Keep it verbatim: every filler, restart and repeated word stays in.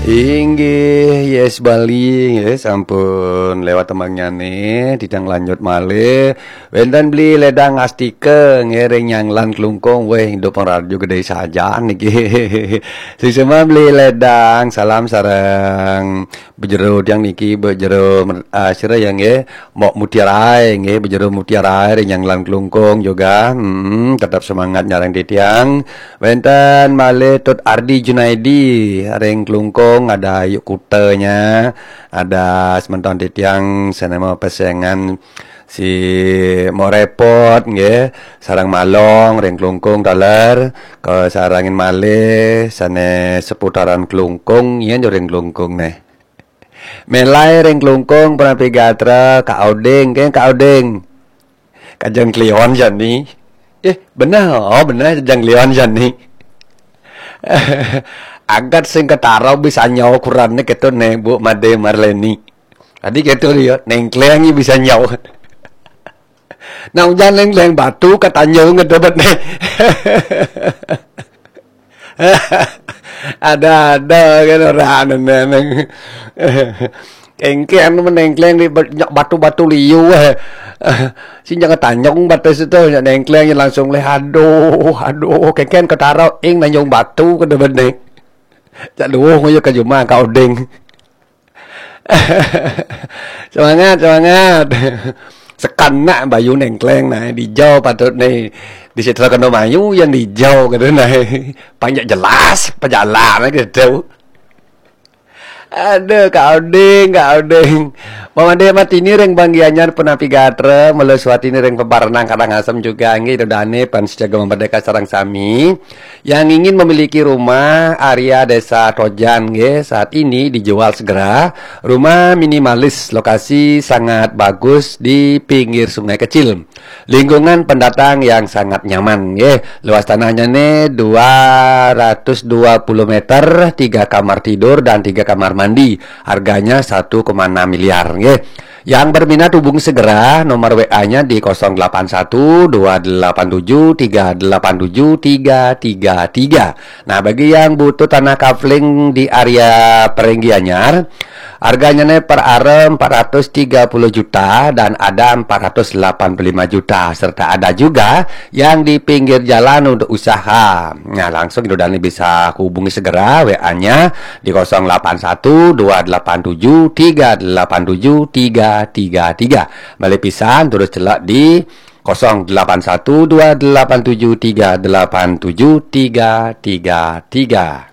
Inggih, yes Bali, yes sampun lewat temangnya nih, didang lanjut malih. Wenten beli ledang astike, ngereng yang lan kelungkung, weh hidup radio gede saja niki. Si semua beli ledang, salam sarang bejero yang niki bejero uh, sira yang nggih, mok mutiarai nggih, bejero mutiarai yang lan kelungkung juga. Hmm, tetap semangat nyarang titiang. Wenten malih Tut Ardi Junaidi, areng kelungkung ada yuk kutenya, ada sementon titiang senema pesengan si mau repot nggih sarang malong reng klungkung daler ke sarangin malih sane seputaran klungkung yen yo reng klungkung neh melai reng klungkung pernah pigatra ka odeng ke ka odeng kajang klion jani eh bener oh bener kajang klion jani agat sing ketara bisa nyawa kurane keto ne Bu Made Marleni. Tadi keto lihat nengklengi bisa nyawa. Nah ujan nengkleng batu katanya ngedebet nih. Ada-ada kan orang neng. Kengkean menengkleng di batu-batu liu eh. Si jangan tanyong batu situ nengkleng langsung leh aduh aduh kengkean ketara ing nanyong batu kedebet nih. Cak duo ngoyo ka Juma ka odeng. Semangat, semangat. Sekana bayu nengkleng nah dijau patut nih. Di situ kena mayu yang dijau gitu nah. Panjang jelas, pejalan gitu. Aduh, ka odeng, ka odeng. Mamade matini reng banggianyar penapi gatre meleswati ni reng pebarenang kadang asam juga nggih dodane pan sejaga merdeka sarang sami yang ingin memiliki rumah area desa Tojan nggih saat ini dijual segera. Rumah minimalis, lokasi sangat bagus di pinggir sungai kecil. Lingkungan pendatang yang sangat nyaman nggih. Luas tanahnya nih dua ratus dua puluh meter, tiga kamar tidur dan tiga kamar mandi. Harganya satu koma enam miliar nggih. Yang berminat hubungi segera, nomor W A-nya di nol delapan satu dua delapan tujuh tiga delapan tujuh tiga tiga tiga. Nah, bagi yang butuh tanah kafling di area Perenggi Anyar, harganya nih per are empat ratus tiga puluh juta dan ada empat ratus delapan puluh lima juta serta ada juga yang di pinggir jalan untuk usaha. Nah, langsung Dodani bisa hubungi segera W A-nya di nol delapan satu dua delapan tujuh tiga delapan tujuh tiga tiga tiga. Balik pisan terus celak di nol delapan satu dua delapan tujuh tiga delapan tujuh tiga tiga tiga.